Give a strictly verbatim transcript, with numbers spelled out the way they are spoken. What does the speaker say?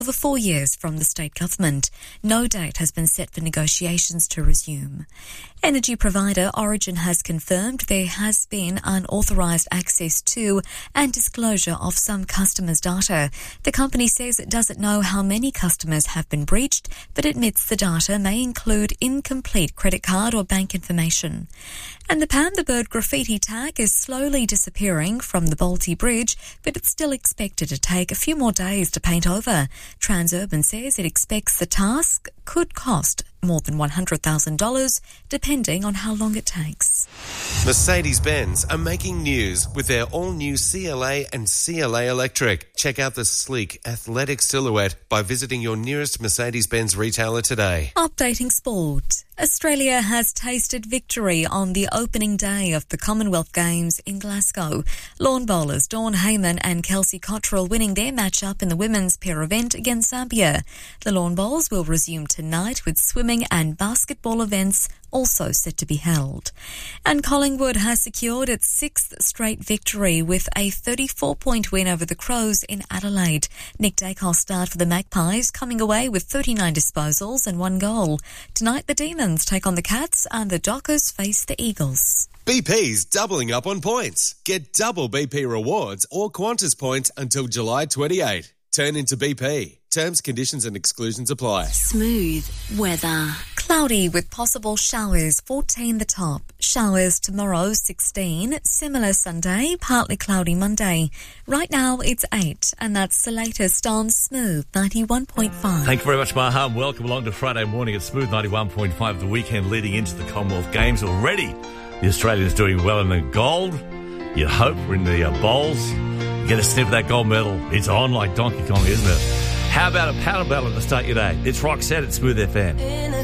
over four years from the state government. No date has been set for negotiations to resume. Energy provider Origin has confirmed there has been unauthorised access to and disclosure of some customers' data. The company says it doesn't know how many customers have been breached, but admits the data may include incomplete credit card or bank information. And the Pam the Bird graffiti tag is slowly disappearing from the Balti Bridge, but it's still expected to take a few more days to paint over. Transurban says it expects the task could cost more than one hundred thousand dollars, depending on how long it takes. Mercedes-Benz are making news with their all-new C L A and C L A Electric. Check out the sleek, athletic silhouette by visiting your nearest Mercedes-Benz retailer today. Updating sport. Australia has tasted victory on the opening day of the Commonwealth Games in Glasgow. Lawn bowlers Dawn Heyman and Kelsey Cottrell winning their matchup in the women's pair event against Zambia. The lawn bowls will resume tonight with swimming and basketball events also set to be held. And Collingwood has secured its sixth straight victory with a thirty-four point win over the Crows in Adelaide. Nick Dacos starred for the Magpies, coming away with thirty-nine disposals and one goal. Tonight the Demons take on the Cats and the Dockers face the Eagles. B P's doubling up on points. Get double B P rewards or Qantas points until July twenty-eighth. Turn into B P. Terms, conditions and exclusions apply. Smooth weather. Cloudy with possible showers, fourteen the top. Showers tomorrow, sixteen. Similar Sunday, partly cloudy Monday. Right now it's eight, and that's the latest on Smooth ninety-one point five. Thank you very much, Maham. Welcome along to Friday morning at Smooth ninety-one point five, the weekend leading into the Commonwealth Games. Already, the Australians doing well in the gold. You hope we're in the uh, bowls. You get a sniff of that gold medal. It's on like Donkey Kong, isn't it? How about a paddle battle to start your day? It's Roxette at Smooth F M.